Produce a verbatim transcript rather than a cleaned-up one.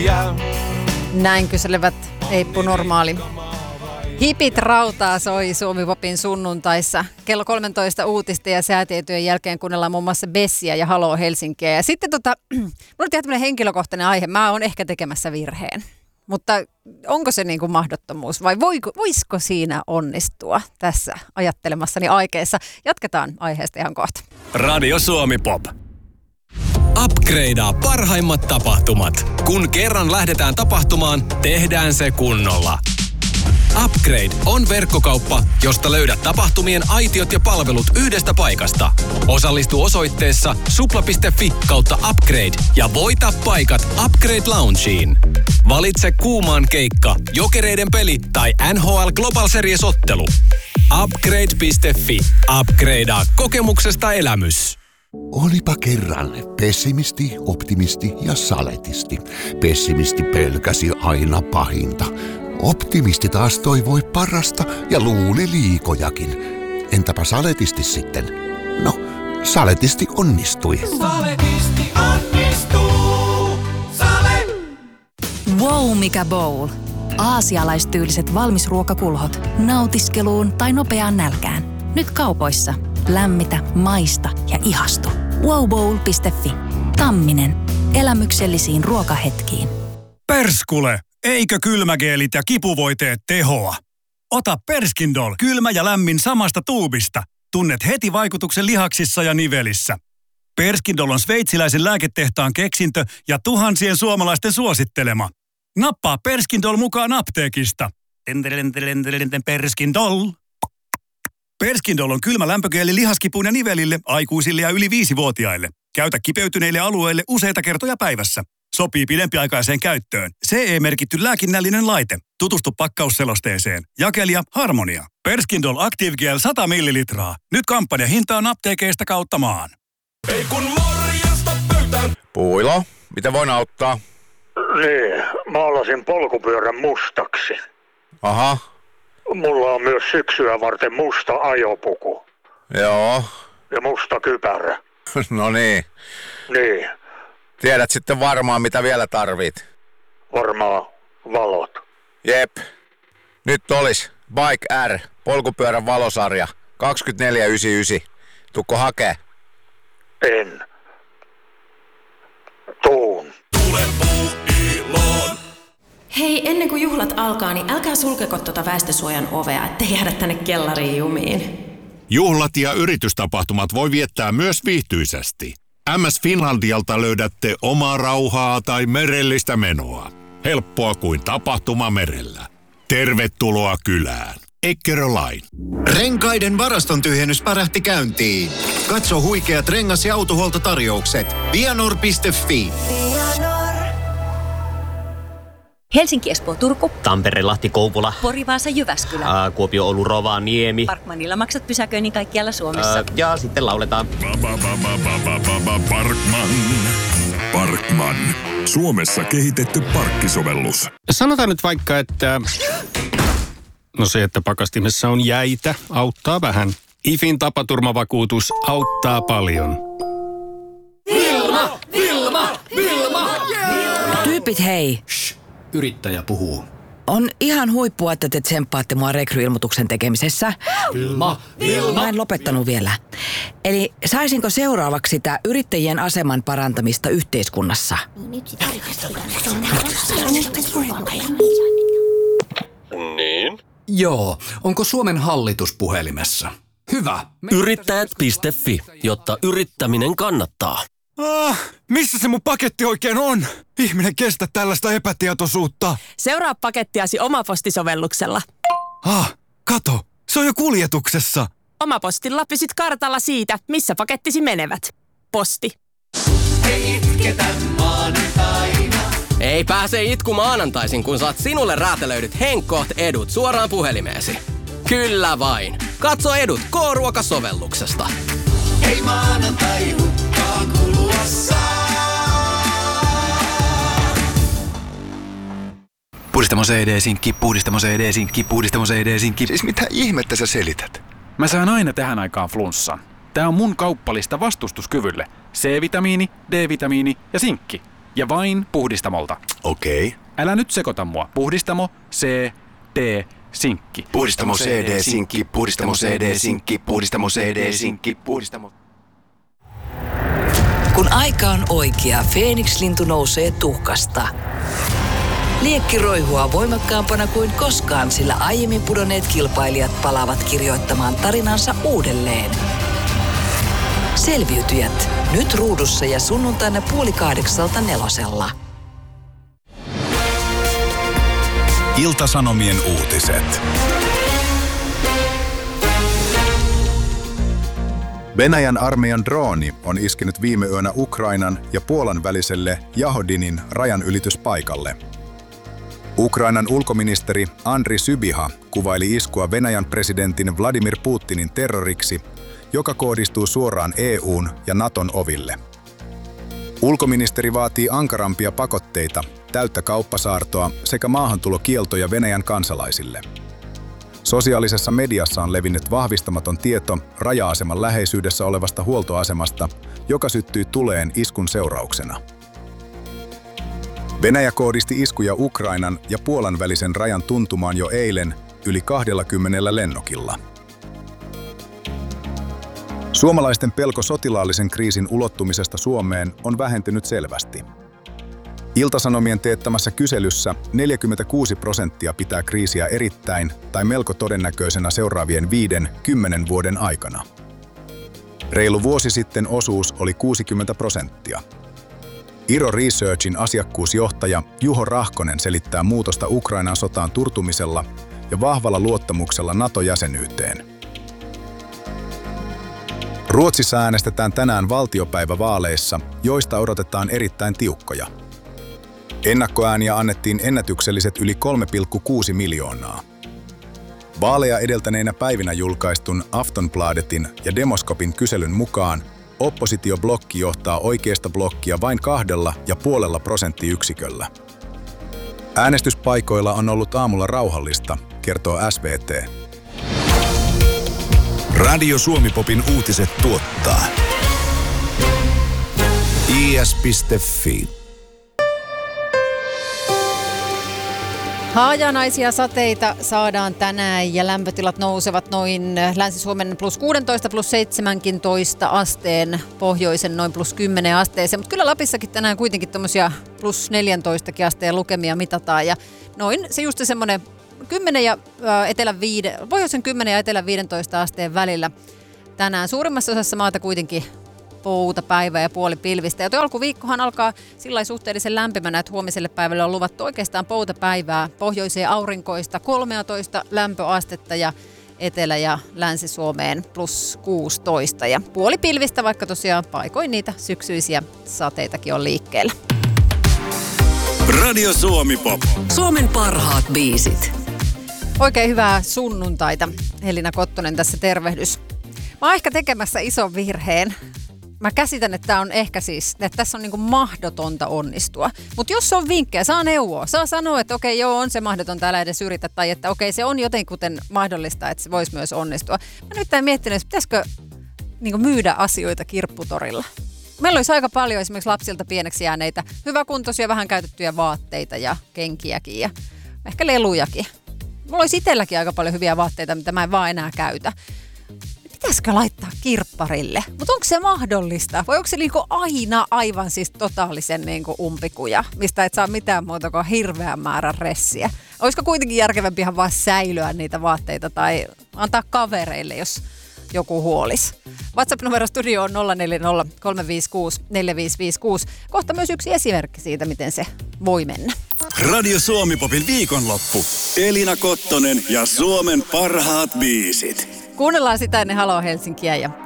väliä. Näin kyselevät Eippu Normaali. Hipit rautaa soi Suomi-popin sunnuntaissa. Kello kolmetoista uutisten ja säätietojen jälkeen kuunnellaan muun muassa Bessiä ja Haloo Helsinkiä. Ja sitten tota, mulla on ihan tämmöinen henkilökohtainen aihe. Mä oon ehkä tekemässä virheen. Mutta onko se niin kuin mahdottomuus vai voiko, voisiko siinä onnistua tässä ajattelemassani aikeessa? Jatketaan aiheesta ihan kohta. Radio Suomi Pop. Upgradea parhaimmat tapahtumat. Kun kerran lähdetään tapahtumaan, tehdään se kunnolla. Upgrade on verkkokauppa, josta löydät tapahtumien aitiot ja palvelut yhdestä paikasta. Osallistu osoitteessa supla piste fi kautta upgrade ja voita paikat Upgrade Loungeen. Valitse kuumaan keikka, Jokereiden peli tai N H L Global Series ottelu. upgrade piste fi. Upgradea kokemuksesta elämys. Olipa kerran pessimisti, optimisti ja saletisti. Pessimisti pelkäsi aina pahinta. Optimisti taas toivoi parasta ja luuli liikojakin. Entäpä saletisti sitten? No, saletisti onnistui. Saletisti onnistuu. Sale! Wow, mikä bowl! Aasialaistyyliset valmisruokakulhot. Nautiskeluun tai nopeaan nälkään. Nyt kaupoissa. Lämmitä, maista ja ihastu. wow bowl piste fi. Tamminen. Elämyksellisiin ruokahetkiin. Perskule! Eikö kylmägeelit ja kipuvoiteet tehoa? Ota Perskindol kylmä ja lämmin samasta tuubista. Tunnet heti vaikutuksen lihaksissa ja nivelissä. Perskindol on sveitsiläisen lääketehtaan keksintö ja tuhansien suomalaisten suosittelema. Nappaa Perskindol mukaan apteekista. Perskindol. Perskindol on kylmä lämpögeeli lihaskipuun ja nivelille, aikuisille ja yli viisivuotiaille. Käytä kipeytyneille alueille useita kertoja päivässä. Sopii pidempiaikaiseen käyttöön. C E-merkitty lääkinnällinen laite. Tutustu pakkausselosteeseen. Jakelija Harmonia. Perskindol Active Gel sata millilitraa. Nyt kampanja hinta on apteekeista kautta maan. Ei kun morjesta pöytään. Puilo, miten voin auttaa? Niin, maalasin polkupyörän mustaksi. Aha. Mulla on myös syksyä varten musta ajopuku. Joo. Ja musta kypärä. No niin. Niin. Tiedät sitten varmaan, mitä vielä tarvit. Varmaan valot. Jep. Nyt olis Bike R, polkupyörän valosarja, kaksikymmentäneljä yhdeksänkymmentäyhdeksän. Tukko hakee? En. Tuun. Tule puuiloon. Hei, ennen kuin juhlat alkaa, niin älkää sulkeko tuota väestösuojan ovea, ettei jäädä tänne kellariin jumiin. Juhlat ja yritystapahtumat voi viettää myös viihtyisesti. M S Finlandialta löydätte omaa rauhaa tai merellistä menoa. Helppoa kuin tapahtuma merellä. Tervetuloa kylään. Eckerö Line. Renkaiden varaston tyhjennys pärähti käyntiin. Katso huikeat rengas- ja autohuoltotarjoukset. vianor piste fi. Helsinki, Espoo, Turku. Tampere, Lahti, Kouvola. Pori, Vaasa, Jyväskylä. Ää, Kuopio, Oulu, Rovaniemi. Parkmanilla maksat pysäköinnin kaikkialla Suomessa. Ää, ja sitten lauletaan. Parkman. Parkman. Suomessa kehitetty parkkisovellus. Sanotaan nyt vaikka, että... No se, että pakastimessa on jäitä, auttaa vähän. IFin tapaturmavakuutus auttaa paljon. Vilma! Vilma! Vilma! Yeah! Tyypit hei. Shh. Yrittäjä puhuu. On ihan huippua, että te tsemppaatte mua rekryilmoituksen tekemisessä. Vilma! Vilma! Mä en lopettanut vielä. Eli saisinko seuraavaksi sitä yrittäjien aseman parantamista yhteiskunnassa? Niin? Joo. Onko Suomen hallitus puhelimessa? Hyvä. Yrittäjät piste fi, jotta yrittäminen kannattaa. Ah, missä se mun paketti oikein on? Ihminen kestä tällaista epätietoisuutta. Seuraa pakettiasi Omaposti-sovelluksella. Ah, kato. Se on jo kuljetuksessa. Omapostilla pysyt kartalla siitä, missä pakettisi menevät. Posti. Ei itketä maanantaina. Ei pääse itku maanantaisin, kun saat sinulle räätälöidyt Henkkoht edut suoraan puhelimeesi. Kyllä vain. Katso edut K-ruokasovelluksesta. Ei maanantai hukkaan kulua saa. Puhdistamo C D-sinkki, puhdistamo C D-sinkki, puhdistamo C D-sinkki. Siis mitä ihmettä sä selität? Mä saan aina tähän aikaan flunssan. Tää on mun kauppalista vastustuskyvylle. C-vitamiini, D-vitamiini ja sinkki. Ja vain puhdistamolta. Okei. Okay. Älä nyt sekoita mua. Puhdistamo, C, D, sinkki. Puhdistamo C D sinkki, puhdistamo C D sinkki, puhdistamo C D sinkki, puhdistamo. Kun aika on oikea, Feeniks-lintu nousee tuhkasta. Liekki roihua voimakkaampana kuin koskaan, sillä aiemmin pudonneet kilpailijat palaavat kirjoittamaan tarinansa uudelleen. Selviytyjät, nyt ruudussa ja sunnuntaina puoli kahdeksalta nelosella. Ilta-Sanomien uutiset. Venäjän armeijan drooni on iskenyt viime yönä Ukrainan ja Puolan väliselle Jahodinin rajanylityspaikalle. Ukrainan ulkoministeri Andri Sybiha kuvaili iskua Venäjän presidentin Vladimir Putinin terroriksi, joka kohdistuu suoraan E U:n ja Naton oville. Ulkoministeri vaatii ankarampia pakotteita, täyttä kauppasaartoa sekä maahantulokieltoja Venäjän kansalaisille. Sosiaalisessa mediassa on levinnyt vahvistamaton tieto raja-aseman läheisyydessä olevasta huoltoasemasta, joka syttyi tuleen iskun seurauksena. Venäjä kohdisti iskuja Ukrainan ja Puolan välisen rajan tuntumaan jo eilen yli kaksikymmentä lennokilla. Suomalaisten pelko sotilaallisen kriisin ulottumisesta Suomeen on vähentynyt selvästi. Ilta-Sanomien teettämässä kyselyssä neljäkymmentäkuusi prosenttia pitää kriisiä erittäin tai melko todennäköisenä seuraavien viiden, kymmenen vuoden aikana. Reilu vuosi sitten osuus oli kuusikymmentä prosenttia. Iro Researchin asiakkuusjohtaja Juho Rahkonen selittää muutosta Ukrainan sotaan turtumisella ja vahvalla luottamuksella NATO-jäsenyyteen. Ruotsissa äänestetään tänään valtiopäivävaaleissa, joista odotetaan erittäin tiukkoja. Ennakkoääniä annettiin ennätykselliset yli kolme pilkku kuusi miljoonaa. Vaaleja edeltäneinä päivinä julkaistun Aftonbladetin ja Demoskopin kyselyn mukaan oppositioblokki johtaa oikeista blokkia vain kahdella ja puolella prosenttiyksiköllä. Äänestyspaikoilla on ollut aamulla rauhallista, kertoo S V T. Radio Suomi-popin uutiset tuottaa I S piste Fi. Hajanaisia sateita saadaan tänään ja lämpötilat nousevat noin Länsi-Suomen plus kuusitoista, plus seitsemäntoista asteen, pohjoisen noin plus kymmenen asteeseen. Mutta kyllä Lapissakin tänään kuitenkin tuommoisia plus neljätoista asteen lukemia mitataan ja noin se just semmoinen kymmenen ja ä, etelän viide, pohjoisen kymmenen ja etelän viidentoista asteen välillä. Tänään suurimmassa osassa maata kuitenkin pouta päivää ja puoli pilvistä. Ja tuo alkuviikkohan alkaa sillä suhteellisen lämpimänä, että huomiselle päivälle on luvattu oikeastaan poutapäivää, pohjoiseen aurinkoista kolmetoista lämpöastetta ja Etelä- ja Länsi-Suomeen plus kuusitoista. Ja puoli pilvistä, vaikka tosiaan paikoin niitä syksyisiä sateitakin on liikkeellä. Radio Suomi Pop. Suomen parhaat biisit. Oikein hyvää sunnuntaita. Helina Kottonen tässä tervehdys. Mä oon ehkä tekemässä ison virheen. Mä käsitän, että tää on ehkä siis, että tässä on niinku mahdotonta onnistua. Mutta jos on vinkkejä, saa neuvoa. Saa sanoa, että okei, joo, on se mahdotonta, älä edes yritä. Tai että okei, se on jotenkuten mahdollista, että se voisi myös onnistua. Mä nyt en miettinyt, että pitäisikö niinku myydä asioita kirpputorilla. Meillä olisi aika paljon esimerkiksi lapsilta pieneksi jääneitä hyväkuntoisia, vähän käytettyjä vaatteita ja kenkiäkin ja ehkä lelujakin. Mulla olisi itselläkin aika paljon hyviä vaatteita, mitä mä en vaan enää käytä. Pitäisikö laittaa kirpparille? Mutta onko se mahdollista? Vai onko se niinku aina aivan siis totaalisen niinku umpikuja, mistä et saa mitään muuta kuin hirveän määrän ressiä? Olisiko kuitenkin järkevämpi ihan vaan säilyä niitä vaatteita tai antaa kavereille, jos joku huolis? WhatsApp-numero studio on nolla neljä nolla kolme viisi kuusi neljä viisi viisi kuusi. Kohta myös yksi esimerkki siitä, miten se voi mennä. Radio Suomi-popin viikonloppu. Elina Kottonen ja Suomen parhaat biisit. Kuunnellaan sitä ennen Haloo Helsinkiä ja